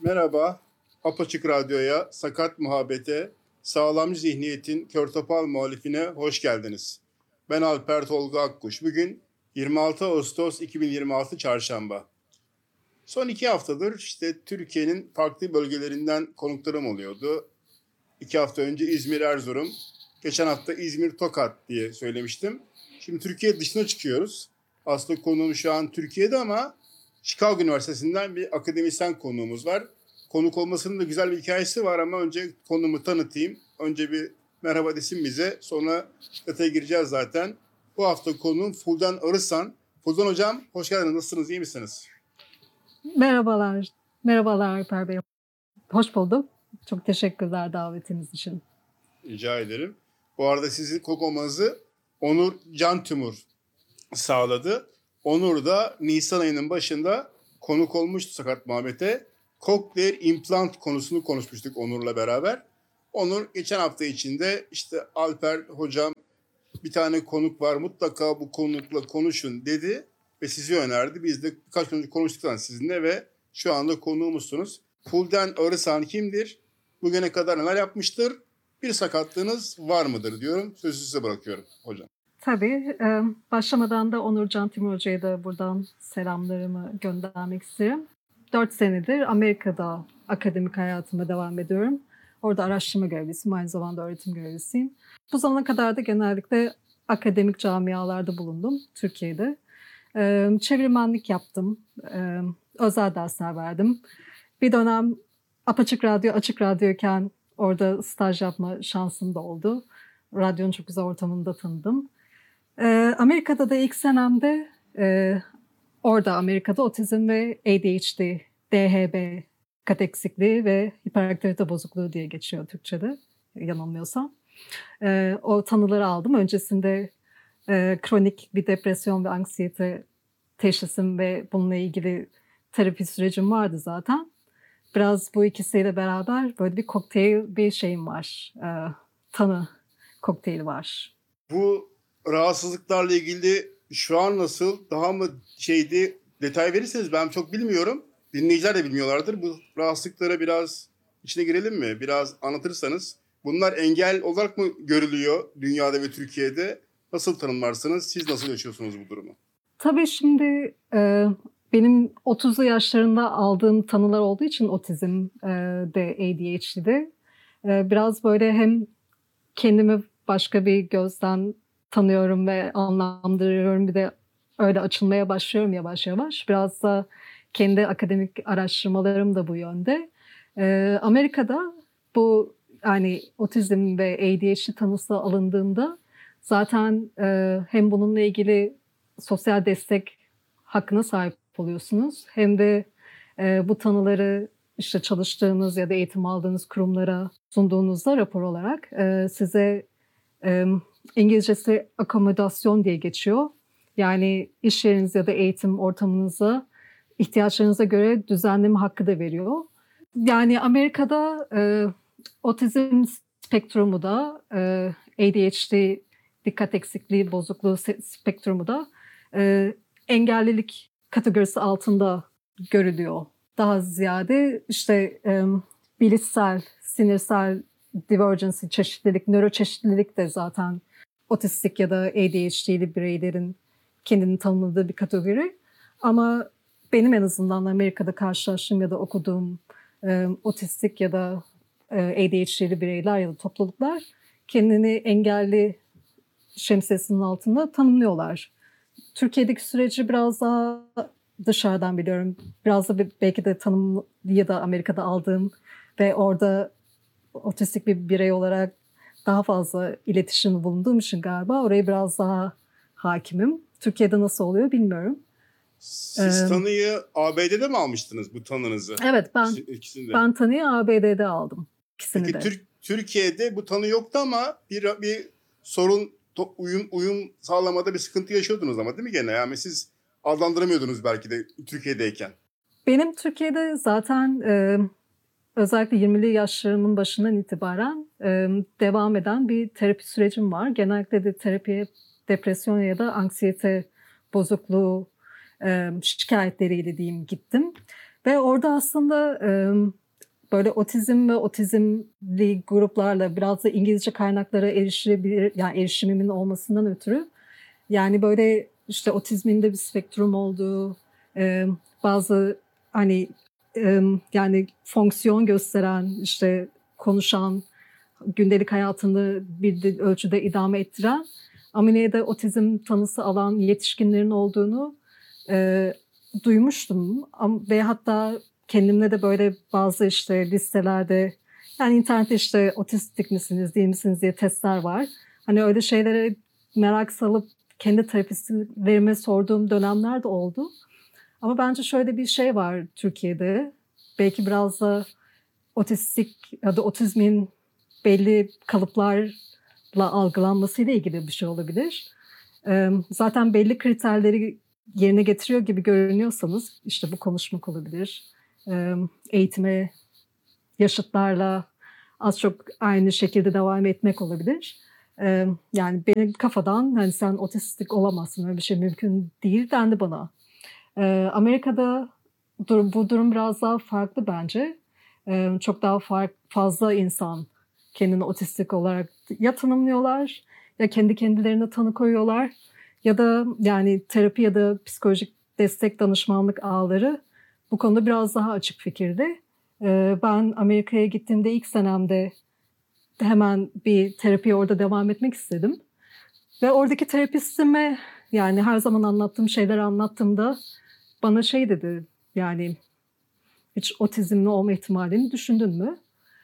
Merhaba, Apaçık Radyo'ya, Sakat Muhabbete, Sağlam Zihniyetin Kör Topal muhalifine hoş geldiniz. Ben Alper Tolga Akkuş. Bugün 26 Ağustos 2026 Çarşamba. Son 2 haftadır Türkiye'nin farklı bölgelerinden konuklarım oluyordu. 2 hafta önce İzmir, Erzurum, geçen hafta İzmir, Tokat diye söylemiştim. Şimdi Türkiye dışına çıkıyoruz. Aslında konuğum şu an Türkiye'de ama Chicago Üniversitesi'nden bir akademisyen konuğumuz var. Konuk olmasının da güzel bir hikayesi var ama önce konuğumu tanıtayım. Önce bir merhaba desin bize, sonra detaya gireceğiz zaten. Bu hafta konuğum Fulden Arısan. Fulden Hocam, hoş geldiniz. Nasılsınız, iyi misiniz? Merhabalar. Merhabalar Alper Bey. Hoş bulduk. Çok teşekkürler davetiniz için. Rica ederim. Bu arada sizin konuk olmanızı Onur Cantimur sağladı. Onur da Nisan ayının başında konuk olmuştu Sakat Muhabbet'e. Cochlear implant konusunu konuşmuştuk Onur'la beraber. Onur geçen hafta içinde Alper hocam bir tane konuk var, mutlaka bu konukla konuşun dedi ve sizi önerdi. Biz de birkaç gün önce konuştuk sizinle ve şu anda konuğumuzsunuz. Fulden Arısan kimdir? Bugüne kadar neler yapmıştır? Bir sakatlığınız var mıdır diyorum. Sözü size bırakıyorum hocam. Tabii. Başlamadan da Onur Cantimur Hoca'ya da buradan selamlarımı göndermek isterim. 4 senedir Amerika'da akademik hayatıma devam ediyorum. Orada araştırma görevlisiyim, aynı zamanda öğretim görevlisiyim. Bu zamana kadar da genellikle akademik camialarda bulundum Türkiye'de. Çevirmenlik yaptım, özel dersler verdim. Bir dönem Apaçık Radyo, Açık Radyo'yken orada staj yapma şansım da oldu. Radyonun çok güzel ortamında tanıdım. Amerika'da da ilk senemde orada Amerika'da otizm ve ADHD, DHB, dikkat eksikliği ve hiperaktivite bozukluğu diye geçiyor Türkçe'de yanılmıyorsam. O tanıları aldım. Öncesinde kronik bir depresyon ve anksiyete teşhisim ve bununla ilgili terapi sürecim vardı zaten. Biraz bu ikisiyle beraber böyle bir kokteyl bir şeyim var. Tanı kokteyli var. Bu rahatsızlıklarla ilgili şu an nasıl? Daha mı detay verirseniz ben çok bilmiyorum. Dinleyiciler de bilmiyorlardır. Bu rahatsızlıklara biraz içine girelim mi? Biraz anlatırsanız. Bunlar engel olarak mı görülüyor dünyada ve Türkiye'de? Nasıl tanımlarsınız? Siz nasıl yaşıyorsunuz bu durumu? Tabii şimdi benim 30'lu yaşlarında aldığım tanılar olduğu için otizm de ADHD'de biraz böyle hem kendimi başka bir gözden tanıyorum ve anlamlandırıyorum. Bir de öyle açılmaya başlıyorum yavaş yavaş. Biraz da kendi akademik araştırmalarım da bu yönde. Amerika'da bu yani otizm ve ADHD tanısı alındığında zaten hem bununla ilgili sosyal destek hakkına sahip oluyorsunuz. Hem de bu tanıları işte çalıştığınız ya da eğitim aldığınız kurumlara sunduğunuzda rapor olarak size İngilizcesi akomodasyon diye geçiyor. Yani iş yeriniz ya da eğitim ortamınıza ihtiyaçlarınıza göre düzenleme hakkı da veriyor. Yani Amerika'da otizm spektrumu da ADHD dikkat eksikliği bozukluğu spektrumu da engellilik kategorisi altında görülüyor. Daha ziyade bilişsel, sinirsel divergency, çeşitlilik, nöroçeşitlilik de zaten otistik ya da ADHD'li bireylerin kendini tanımladığı bir kategori. Ama benim en azından Amerika'da karşılaştığım ya da okuduğum otistik ya da ADHD'li bireyler ya da topluluklar kendini engelli şemsiyesinin altında tanımlıyorlar. Türkiye'deki süreci biraz daha dışarıdan biliyorum. Biraz da belki de tanım ya da Amerika'da aldığım ve orada otistik bir birey olarak daha fazla iletişim bulunduğum için galiba oraya biraz daha hakimim. Türkiye'de nasıl oluyor bilmiyorum. Siz tanıyı ABD'de mi almıştınız bu tanınızı? Evet, ben tanıyı ABD'de aldım. İkisini Peki, de. Türkiye'de bu tanı yoktu ama bir sorun, uyum sağlamada bir sıkıntı yaşıyordunuz ama değil mi gene? Yani siz adlandıramıyordunuz belki de Türkiye'deyken. Benim Türkiye'de zaten özellikle 20'li yaşlarımın başından itibaren devam eden bir terapi sürecim var. Genellikle de terapiye depresyon ya da anksiyete bozukluğu şikayetleriyle diyeyim gittim. Ve orada aslında böyle otizm ve otizmli gruplarla biraz da İngilizce kaynaklara erişilebilir, yani erişimimin olmasından ötürü, yani böyle işte otizmin de bir spektrum olduğu, bazı hani yani fonksiyon gösteren, işte konuşan, gündelik hayatını bir ölçüde idame ettiren ama yine de otizm tanısı alan yetişkinlerin olduğunu duymuştum. Ve hatta kendimle de böyle bazı işte listelerde, yani internette işte otistik misiniz değil misiniz diye testler var. Hani öyle şeylere merak salıp kendi terapistlerime sorduğum dönemler de oldu. Ama bence şöyle bir şey var Türkiye'de. Belki biraz da otistik ya da otizmin belli kalıplarla algılanmasıyla ilgili bir şey olabilir. Zaten belli kriterleri yerine getiriyor gibi görünüyorsanız, işte bu konuşmak olabilir, eğitime yaşıtlarla az çok aynı şekilde devam etmek olabilir. Yani benim kafadan hani sen otistik olamazsın, öyle bir şey mümkün değil dendi bana. Amerika'da bu durum biraz daha farklı bence. Çok daha fazla insan kendini otistik olarak ya tanımlıyorlar ya kendi kendilerine tanı koyuyorlar ya da yani terapi ya da psikolojik destek danışmanlık ağları bu konuda biraz daha açık fikirde. Ben Amerika'ya gittiğimde ilk senemde hemen bir terapiye orada devam etmek istedim. Ve oradaki terapistime yani her zaman anlattığım şeyleri anlattığımda bana şey dedi, yani hiç otizmli olma ihtimalini düşündün mü?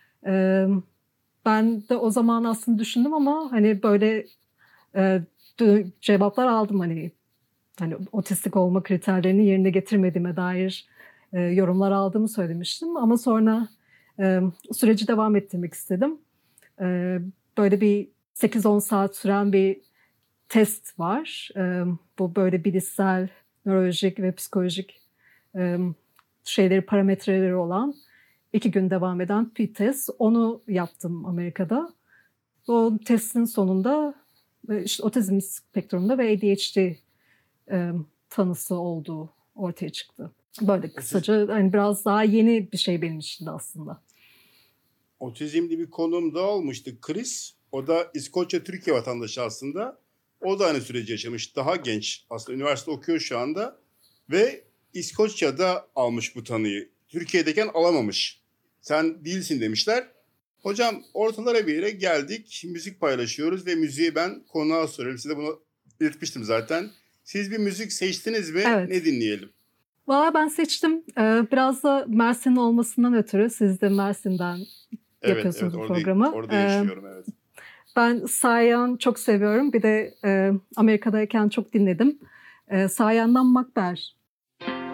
Ben de o zaman aslında düşündüm ama hani böyle cevaplar aldım, hani otistik olma kriterlerini yerine getirmediğime dair yorumlar aldığımı söylemiştim. Ama sonra süreci devam ettirmek istedim. Böyle bir 8-10 saat süren bir test var. Bu böyle bilişsel, nörolojik ve psikolojik parametreleri olan 2 gün devam eden bir test. Onu yaptım Amerika'da. O testin sonunda işte otizm spektrumunda ve ADHD tanısı olduğu ortaya çıktı. Böyle kısaca hani biraz daha yeni bir şey benim için de aslında. Otizmli bir konuğum da olmuştu, Chris. O da İskoçya Türkiye vatandaşı aslında. O da aynı süreci yaşamış. Daha genç aslında, üniversite okuyor şu anda. Ve İskoçya'da almış bu tanıyı. Türkiye'deyken alamamış. Sen değilsin demişler. Hocam ortalara bir yere geldik. Müzik paylaşıyoruz ve müziği ben konuğa soruyorum. Size bunu belirtmiştim zaten. Siz bir müzik seçtiniz mi? Evet. Ne dinleyelim? Valla ben seçtim. Biraz da Mersin olmasından ötürü, siz de Mersin'den yapıyorsunuz bu programı. Orada yaşıyorum, evet. Ben Sayan çok seviyorum. Bir de Amerika'dayken çok dinledim. Sayan'dan Makber